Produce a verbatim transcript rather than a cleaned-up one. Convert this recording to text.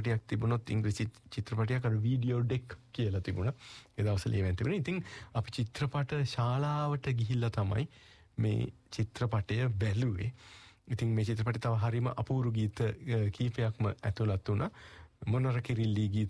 චිත්‍රපටයක් තිබුණොත් ඉංග්‍රීසි චිත්‍රපටයක් අර වීඩියෝ ඩෙක් කියලා තිබුණා. ඒ දවස්වල ඒවෙන් තිබුණා. ඉතින් අපි චිත්‍රපට ශාලාවට ගිහිල්ලා තමයි මේ චිත්‍රපටය බැලුවේ. ඉතින් මේ චිත්‍රපටය තව හරීම අපූර්ව ගීත කීපයක්ම ඇතුළත් වුණා. මොනර කිරිල්ලි ගීත